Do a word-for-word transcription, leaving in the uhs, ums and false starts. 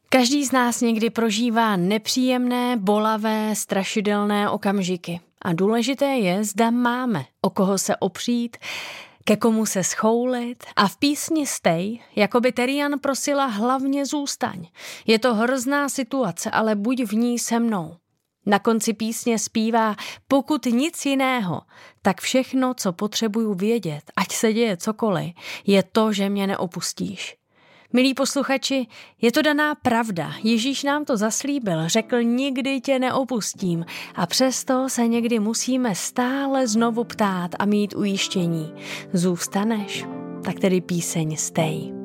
Každý z nás někdy prožívá nepříjemné, bolavé, strašidelné okamžiky. A důležité je, zda máme o koho se opřít, ke komu se schoulit. A v písni Stay, jako by Terian prosila hlavně zůstaň. Je to hrozná situace, ale buď v ní se mnou. Na konci písně zpívá, pokud nic jiného, tak všechno, co potřebuju vědět, ať se děje cokoliv, je to, že mě neopustíš. Milí posluchači, je to daná pravda. Ježíš nám to zaslíbil, řekl, nikdy tě neopustím, a přesto se někdy musíme stále znovu ptát a mít ujištění. Zůstaneš? Tak tedy píseň Stay.